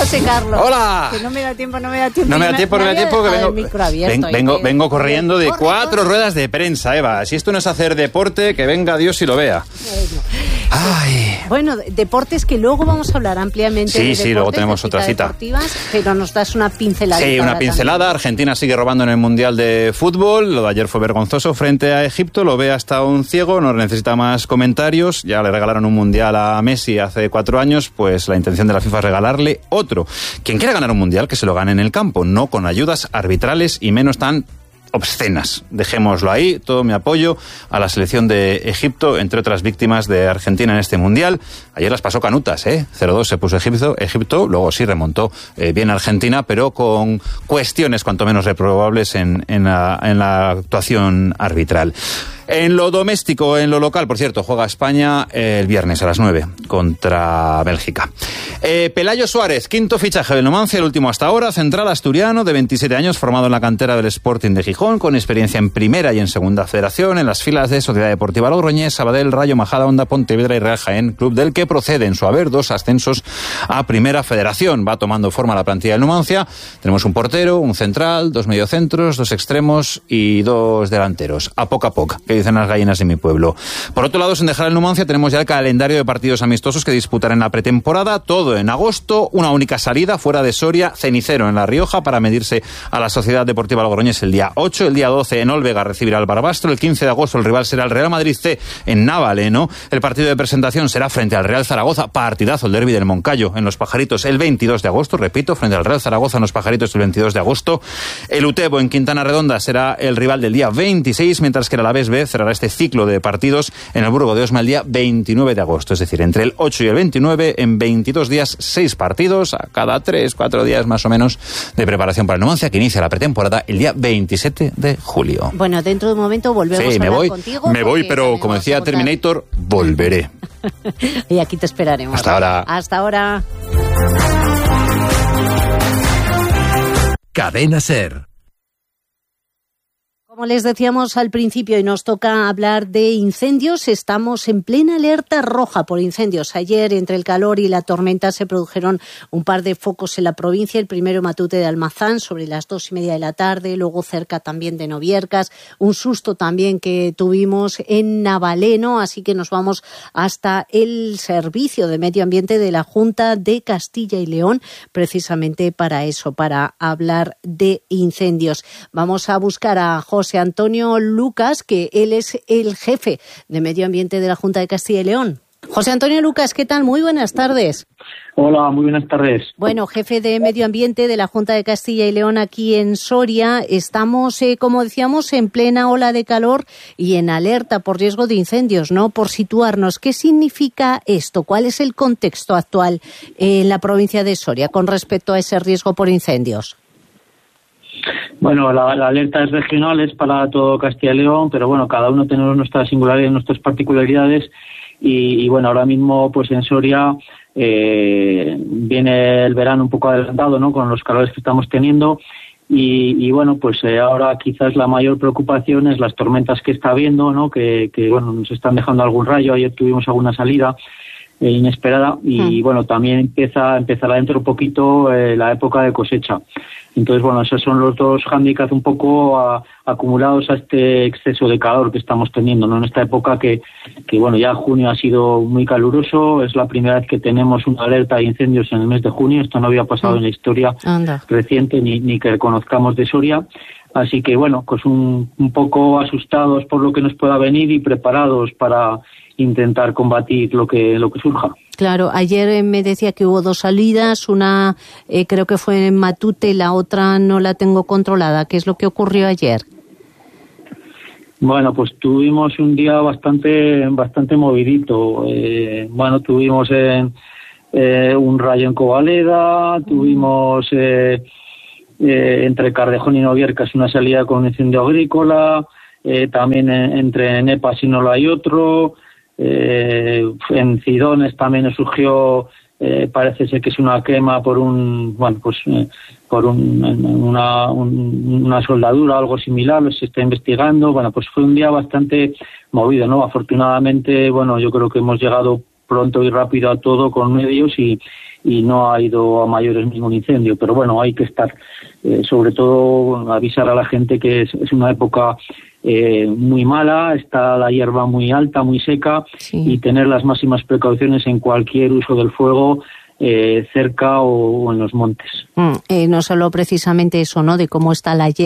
José Carlos. ¡Hola! Que no me da tiempo. No me da tiempo, que vengo corriendo de 4 ruedas de prensa, Eva. Si esto no es hacer deporte, que venga Dios y lo vea. Ay. Bueno, deportes que luego vamos a hablar ampliamente. Sí, luego tenemos otra cita. Pero nos das una pincelada. Sí, una pincelada. También. Argentina sigue robando en el Mundial de Fútbol. Lo de ayer fue vergonzoso frente a Egipto. Lo ve hasta un ciego, no necesita más comentarios. Ya le regalaron un Mundial a Messi hace 4 años, pues la intención de la FIFA es regalarle otro. Quien quiera ganar un Mundial, que se lo gane en el campo, no con ayudas arbitrales y menos tan obscenas. Dejémoslo ahí, todo mi apoyo a la selección de Egipto, entre otras víctimas de Argentina en este Mundial. Ayer las pasó canutas, 0-2 se puso Egipto, luego sí remontó bien Argentina, pero con cuestiones cuanto menos reprobables en la actuación arbitral. En lo doméstico, en lo local, por cierto, juega España el viernes a las 9 contra Bélgica. Pelayo Suárez, quinto fichaje del Numancia, el último hasta ahora, central asturiano de 27 años, formado en la cantera del Sporting de Gijón, con experiencia en primera y en segunda federación, en las filas de Sociedad Deportiva Logroñés, Sabadell, Rayo Majadahonda, Pontevedra y Real Jaén, club del que procede en su haber 2 ascensos a primera federación. Va tomando forma la plantilla del Numancia. Tenemos un portero, un central, 2 mediocentros, 2 extremos y 2 delanteros. A poco, que dicen las gallinas de mi pueblo. Por otro lado, sin dejar el Numancia, tenemos ya el calendario de partidos amistosos que disputar en la pretemporada, todo en agosto, una única salida fuera de Soria, Cenicero en La Rioja, para medirse a la Sociedad Deportiva Logroñés el día 8, el día 12 en Olvega recibirá al Barbastro, el 15 de agosto el rival será el Real Madrid C en Navaleno, el partido de presentación será frente al Real Zaragoza, partidazo el derbi del Moncayo en Los Pajaritos el 22 de agosto, repito, frente al Real Zaragoza en Los Pajaritos el 22 de agosto, el Utebo en Quintana Redonda será el rival del día 26, mientras que el Alavés B cerrará este ciclo de partidos en el Burgo de Osma el día 29 de agosto, es decir, entre el 8 y el 29, en 22 días, 6 partidos, a cada 3-4 días más o menos de preparación para el Numancia, que inicia la pretemporada el día 27 de julio. Bueno, dentro de un momento volvemos a hablar contigo. Me voy, pero como decía Terminator, volveré. Y aquí te esperaremos. Hasta ahora. Hasta ahora. Cadena SER. Como les decíamos al principio y nos toca hablar de incendios, estamos en plena alerta roja por incendios. Ayer, entre el calor y la tormenta, se produjeron un par de focos en la provincia. El primero en Matute de Almazán, sobre las 2:30 de la tarde, luego cerca también de Noviercas. Un susto también que tuvimos en Navaleno, así que nos vamos hasta el Servicio de Medio Ambiente de la Junta de Castilla y León, precisamente para eso, para hablar de incendios. Vamos a buscar a José Antonio Lucas, que él es el jefe de Medio Ambiente de la Junta de Castilla y León. José Antonio Lucas, ¿qué tal? Muy buenas tardes. Hola, muy buenas tardes. Bueno, jefe de Medio Ambiente de la Junta de Castilla y León aquí en Soria. Estamos, como decíamos, en plena ola de calor y en alerta por riesgo de incendios, ¿no? Por situarnos, ¿qué significa esto? ¿Cuál es el contexto actual en la provincia de Soria con respecto a ese riesgo por incendios? Bueno, la alerta es regional, es para todo Castilla y León, pero bueno, cada uno tenemos nuestras singularidades, nuestras particularidades y bueno, ahora mismo pues en Soria viene el verano un poco adelantado, ¿no? Con los calores que estamos teniendo y bueno, pues ahora quizás la mayor preocupación es las tormentas que está habiendo, ¿no? Que bueno, nos están dejando algún rayo. Ayer tuvimos alguna salida inesperada y bueno, también empezará dentro de poquito la época de cosecha. Entonces, bueno, esos son los dos hándicaps un poco acumulados a este exceso de calor que estamos teniendo, ¿no? En esta época que bueno, ya junio ha sido muy caluroso, es la primera vez que tenemos una alerta de incendios en el mes de junio, esto no había pasado en la historia reciente ni que conozcamos de Soria. Así que bueno, pues un poco asustados por lo que nos pueda venir y preparados para intentar combatir lo que surja. Claro, ayer me decía que hubo 2 salidas, una creo que fue en Matute, la otra no la tengo controlada. ¿Qué es lo que ocurrió ayer? Bueno, pues tuvimos un día bastante movidito. Bueno, tuvimos un rayo en Covaleda, tuvimos entre Cardejón y Noviercas una salida con un incendio agrícola, también entre Nepas y Nola hay otro. En Cidones también surgió, parece ser que es una quema por una soldadura, algo similar, se está investigando. Bueno, pues fue un día bastante movido, ¿no? Afortunadamente, bueno, yo creo que hemos llegado pronto y rápido a todo con medios y no ha ido a mayores ningún incendio. Pero bueno, hay que estar, sobre todo avisar a la gente que es una época muy mala, está la hierba muy alta, muy seca, y tener las máximas precauciones en cualquier uso del fuego cerca o en los montes. No solo precisamente eso, ¿no?, de cómo está la hierba